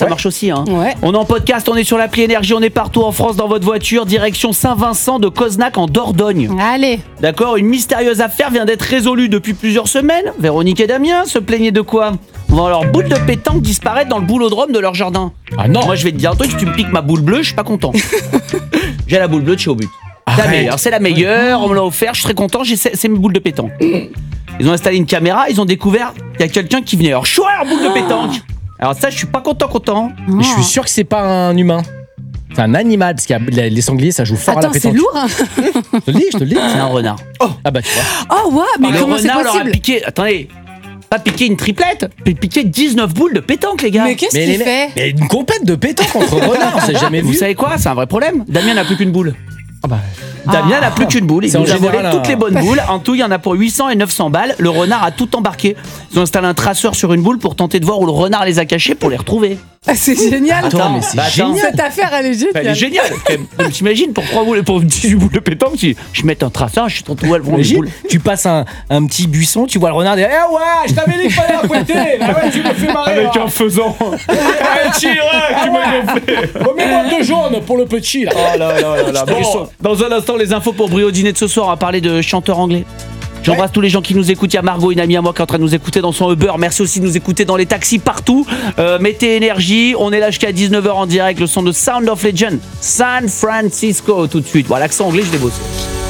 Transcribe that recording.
ça marche aussi. Hein. Ouais. On est en podcast, on est sur l'appli Énergie, on est partout en France dans votre voiture, direction Saint-Vincent de Coznac en Dordogne. Allez. D'accord, une mystérieuse affaire vient d'être résolue depuis plusieurs semaines. Véronique et Damien se plaignaient de quoi? On voit leur boule de pétanque disparaître dans le boulodrome de leur jardin. Ah non. Moi je vais te dire un truc, si tu me piques ma boule bleue, je suis pas content. J'ai la boule bleue de chez Obut. La meilleure, c'est la meilleure, on me l'a offert, je suis très content, c'est mes boules de pétanque. Ils ont installé une caméra, ils ont découvert qu'il y a quelqu'un qui venait leur choix leur boule de pétanque. Alors ça, je suis pas content. Mais je suis sûr que c'est pas un humain. C'est un animal, parce qu'il y a les sangliers, ça joue fort à la Attends, c'est pétanque. lourd, hein. Je te le dis. C'est un renard. Ah bah tu vois. Oh, ouais, mais Le comment c'est renard leur a possible? piqué, attendez, pas piqué une triplette, mais piqué 19 boules de pétanque, les gars. Mais qu'est-ce qu'il fait? Mais une compète de pétanque entre renards, on s'est jamais Vous vu. savez quoi? C'est un vrai problème. Damien n'a plus qu'une boule. Ah bah. Damien n'a plus qu'une boule. Il C'est nous en a volé général toutes les bonnes boules. En tout, il y en a pour 800 et 900 balles. Le renard a tout embarqué. Ils ont installé un traceur sur une boule pour tenter de voir où le renard les a cachés pour les retrouver. Ah, c'est génial. Attends, mais c'est génial. Cette affaire, elle est Elle est géniale. géniale. T'imagines pour 3 boules, pour 18 boules de pétanque, je mets un traceur, je suis trop où elles vont les Imagine, boules. tu passes un petit buisson, tu vois le renard derrière. Eh ouais, je t'avais dit qu'il fallait apprêter. Ah ouais, tu me fais marrer. Avec un faisan. tu m'as gonflé. Remets-moi 2 jaunes pour le petit là. Oh là là là là. Bon. Dans un instant, les infos pour Brio Dîner de ce soir. On va parler de chanteurs anglais. J'embrasse tous les gens qui nous écoutent. Il y a Margot, une amie à moi qui est en train de nous écouter dans son Uber. Merci aussi de nous écouter dans les taxis partout. Mettez énergie. On est là jusqu'à 19h en direct. Le son de Sound of Legend. San Francisco tout de suite. Voilà, l'accent anglais, je l'ai bossé.